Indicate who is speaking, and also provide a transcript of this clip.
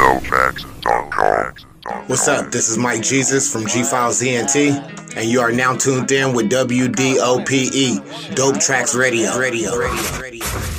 Speaker 1: DopeTracks.com.
Speaker 2: What's up? This is Mike Jesus from G Files ENT, and you are now tuned in with WDOPE, Dope Tracks Radio.